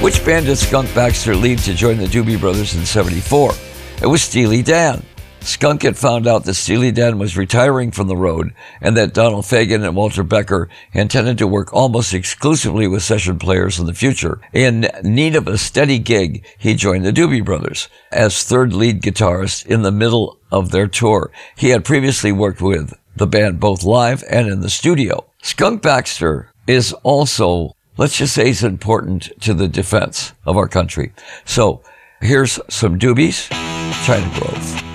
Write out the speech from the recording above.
Which band did Skunk Baxter leave to join the Doobie Brothers in '74? It was Steely Dan. Skunk had found out that Steely Dan was retiring from the road and that Donald Fagen and Walter Becker intended to work almost exclusively with session players in the future. In need of a steady gig, he joined the Doobie Brothers as third lead guitarist in the middle of their tour. He had previously worked with the band both live and in the studio. Skunk Baxter is also, let's just say, he's important to the defense of our country. So here's some Doobies, China Grove.